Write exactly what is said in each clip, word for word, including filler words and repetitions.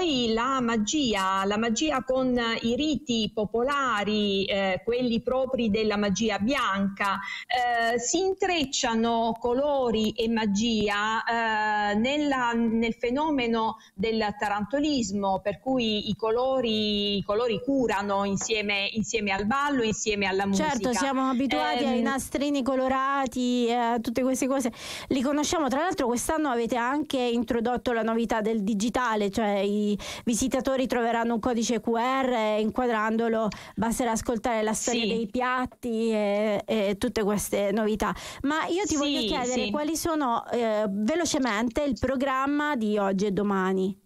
poi la magia, la magia con i riti popolari, eh, quelli propri della magia bianca, eh, si intrecciano colori e magia eh, nella, nel fenomeno del tarantolismo, per cui i colori, i colori curano insieme, insieme al ballo, insieme alla musica. Certo, siamo abituati eh, ai nastrini colorati, a eh, tutte queste cose, li conosciamo. Tra l'altro quest'anno avete anche introdotto la novità del digitale, cioè i visitatori troveranno un codice Q R e inquadrandolo basterà ascoltare la storia sì. dei piatti e, e tutte queste novità. Ma io ti sì, voglio chiedere sì. quali sono eh, velocemente il programma di oggi e domani.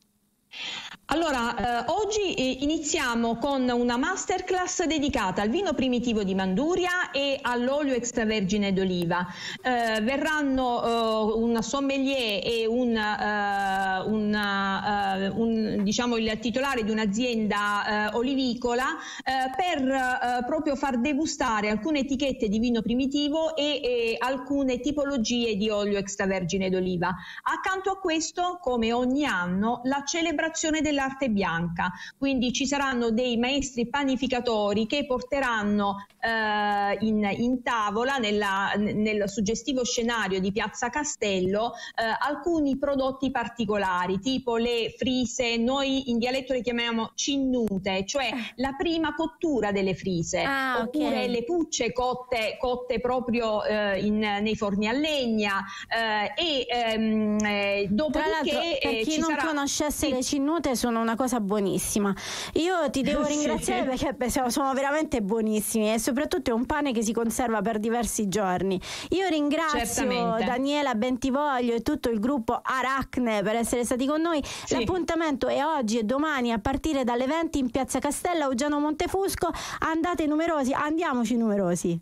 Allora, eh, oggi eh, iniziamo con una masterclass dedicata al vino primitivo di Manduria e all'olio extravergine d'oliva. Eh, verranno eh, un sommelier e un, eh, una, eh, un, diciamo il titolare di un'azienda eh, olivicola eh, per eh, proprio far degustare alcune etichette di vino primitivo e, e alcune tipologie di olio extravergine d'oliva. Accanto a questo, come ogni anno, la celebrazione del l'arte bianca, quindi ci saranno dei maestri panificatori che porteranno eh, in, in tavola nella, nel suggestivo scenario di Piazza Castello eh, alcuni prodotti particolari, tipo le frise, noi in dialetto le chiamiamo cinnute, cioè la prima cottura delle frise, ah, oppure okay. le pucce cotte, cotte proprio eh, in, nei forni a legna eh, e ehm, eh, dopodiché per chi ci non sarà... conoscesse sì. le cinnute sono una cosa buonissima. Io ti devo ringraziare sì. perché sono, sono veramente buonissimi e soprattutto è un pane che si conserva per diversi giorni. Io ringrazio Certamente. Daniela Bentivoglio e tutto il gruppo Aracne per essere stati con noi. Sì. L'appuntamento è oggi e domani a partire dalle venti in Piazza Castello, Augiano Montefusco. Andate numerosi, andiamoci numerosi.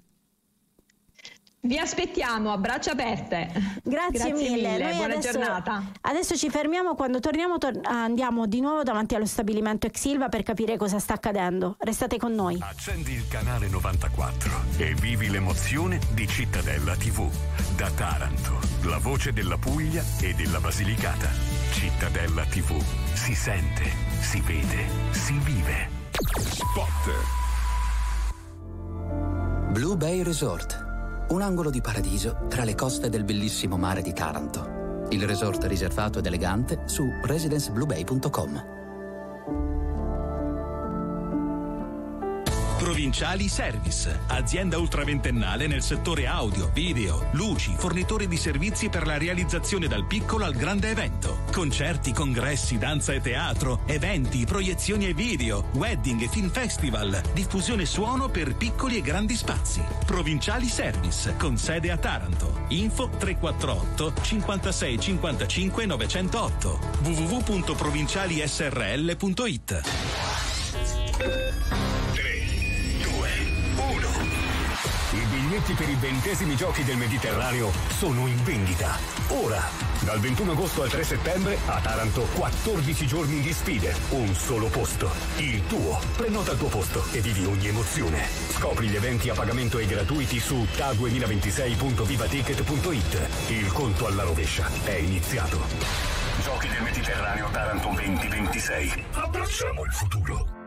Vi aspettiamo a braccia aperte. Grazie, Grazie mille, mille. Noi buona adesso, giornata. Adesso ci fermiamo, quando torniamo tor- andiamo di nuovo davanti allo stabilimento Ex Silva per capire cosa sta accadendo. Restate con noi. Accendi il canale novantaquattro e vivi l'emozione di Cittadella tivù. Da Taranto, la voce della Puglia e della Basilicata. Cittadella tivù. Si sente, si vede, si vive. Spot. Blue Bay Resort. Un angolo di paradiso tra le coste del bellissimo mare di Taranto. Il resort riservato ed elegante su residence blue bay punto com. Provinciali Service, azienda ultraventennale nel settore audio, video, luci, fornitore di servizi per la realizzazione dal piccolo al grande evento. Concerti, congressi, danza e teatro, eventi, proiezioni e video, wedding e film festival, diffusione suono per piccoli e grandi spazi. Provinciali Service, con sede a Taranto. Info tre quattro otto cinquantasei cinquantacinque novecentotto w w w punto provinciali s r l punto i t. I biglietti per i ventesimi giochi del Mediterraneo sono in vendita. Ora, dal ventuno agosto al tre settembre, a Taranto, quattordici giorni di sfide, un solo posto, il tuo. Prenota il tuo posto e vivi ogni emozione. Scopri gli eventi a pagamento e gratuiti su t a duemilaventisei punto vivaticket punto i t. Il conto alla rovescia è iniziato. Giochi del Mediterraneo Taranto duemilaventisei. Abbracciamo il futuro.